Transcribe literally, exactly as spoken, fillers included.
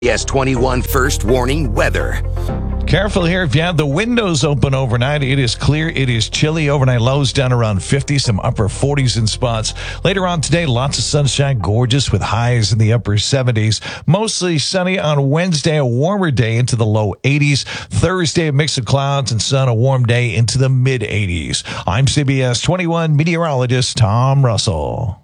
Yes, twenty-one first warning weather. Careful here. If you have the windows open overnight, it is clear. It is chilly. Overnight lows down around fifty, some upper forties in spots. Later on today, lots of sunshine, gorgeous with highs in the upper seventies. Mostly sunny on Wednesday, a warmer day into the low eighties. Thursday, a mix of clouds and sun, a warm day into the mid eighties. I'm C B S twenty-one meteorologist Tom Russell.